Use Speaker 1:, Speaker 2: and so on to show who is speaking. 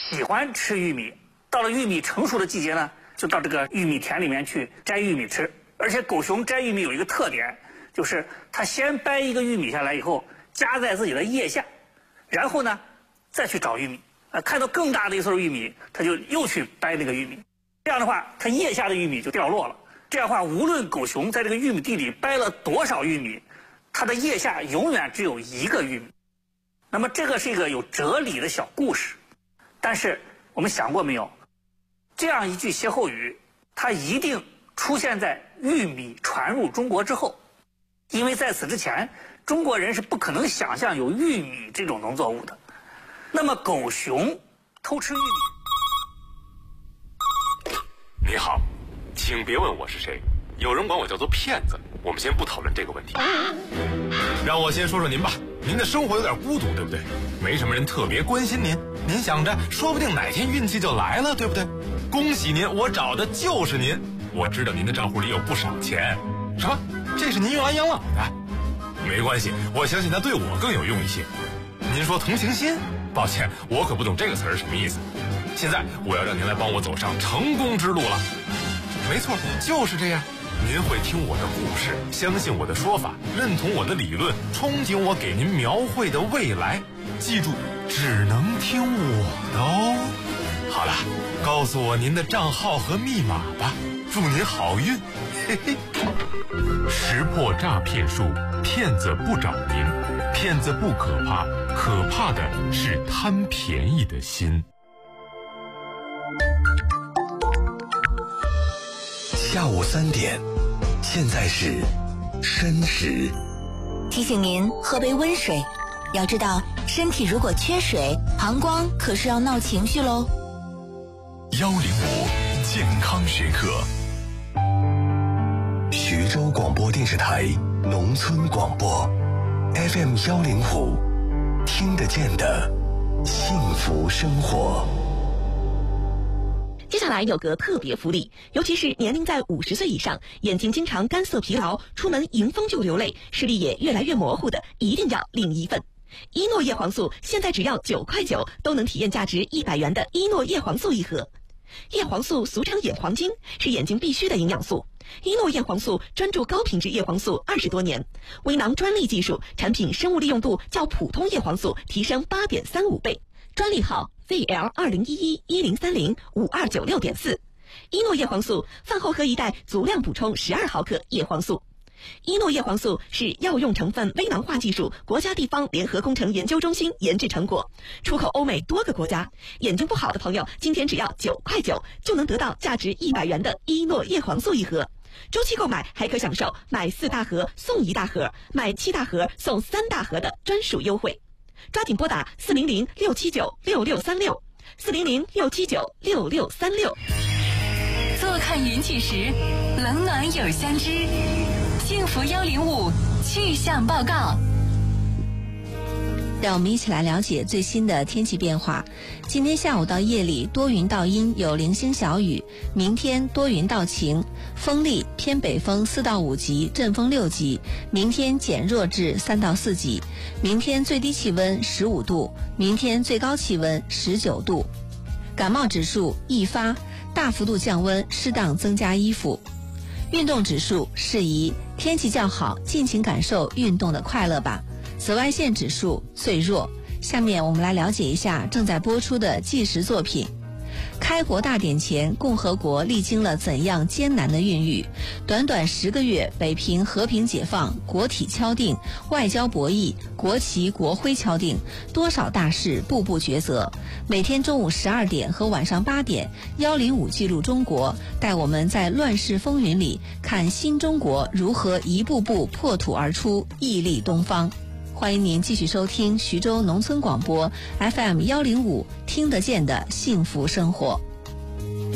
Speaker 1: 喜欢吃玉米，到了玉米成熟的季节呢，就到这个玉米田里面去摘玉米吃。而且狗熊摘玉米有一个特点，就是它先掰一个玉米下来以后，夹在自己的腋下，然后呢再去找玉米。看到更大的一穗玉米，它就又去掰那个玉米。这样的话，它腋下的玉米就掉落了。这样的话，无论狗熊在这个玉米地里掰了多少玉米，它的腋下永远只有一个玉米。那么这个是一个有哲理的小故事，但是我们想过没有，这样一句歇后语，它一定出现在玉米传入中国之后，因为在此之前，中国人是不可能想象有玉米这种农作物的。那么狗熊偷吃玉米。
Speaker 2: 你好，请别问我是谁，有人管我叫做骗子。我们先不讨论这个问题，让我先说说您吧。您的生活有点孤独，对不对？没什么人特别关心您，您想着说不定哪天运气就来了，对不对？恭喜您，我找的就是您。我知道您的账户里有不少钱。什么？这是您用来养老的？没关系，我相信它对我更有用一些。您说同情心？抱歉，我可不懂这个词儿什么意思。现在我要让您来帮我走上成功之路了。没错，就是这样。您会听我的故事，相信我的说法，认同我的理论，憧憬我给您描绘的未来。记住，只能听我的哦。好了，告诉我您的账号和密码吧，祝您好运。嘿嘿。识破诈骗术，骗子不找您，骗子不可怕，可怕的是贪便宜的心。
Speaker 3: 下午3点，现在是申时。
Speaker 4: 提醒您喝杯温水，要知道身体如果缺水，膀胱可是要闹情绪喽。
Speaker 3: 105健康时刻，徐州广播电视台农村广播 FM 105，听得见的幸福生活。
Speaker 5: 接下来有个特别福利，尤其是年龄在50岁以上，眼睛经常干涩疲劳，出门迎风就流泪，视力也越来越模糊的，一定要领一份。伊诺叶黄素现在只要9块9，都能体验价值100元的伊诺叶黄素一盒。叶黄素俗称眼黄金，是眼睛必须的营养素。伊诺叶黄素专注高品质叶黄素20多年，微囊专利技术，产品生物利用度较普通叶黄素提升8.35倍，专利号VL201110305296.4。伊诺叶黄素饭后喝一袋，足量补充12毫克叶黄素。伊诺叶黄素是药用成分微囊化技术国家地方联合工程研究中心研制成果，出口欧美多个国家。眼睛不好的朋友，今天只要9块9，就能得到价值100元的伊诺叶黄素一盒。周期购买还可享受买4大盒送1大盒，买7大盒送3大盒的专属优惠。抓紧拨打400-679-6636，400-679-6636。
Speaker 6: 坐看云起时，冷暖有相知。幸福105气象报告。
Speaker 7: 让我们一起来了解最新的天气变化。今天下午到夜里多云到阴，有零星小雨。明天多云到晴，风力偏北风4到5级，阵风6级。明天减弱至3到4级。明天最低气温15度，明天最高气温19度。感冒指数易发，大幅度降温，适当增加衣服。运动指数适宜，天气较好，尽情感受运动的快乐吧。紫外线指数最弱。下面我们来了解一下正在播出的纪实作品。开国大典前，共和国历经了怎样艰难的孕育？短短10个月，北平和平解放，国体敲定，外交博弈，国旗国徽敲定，多少大事步步抉择。每天中午12点和晚上8点，105记录中国，带我们在乱世风云里看新中国如何一步步破土而出，屹立东方。欢迎您继续收听徐州农村广播 FM 105，听得见的幸福生活。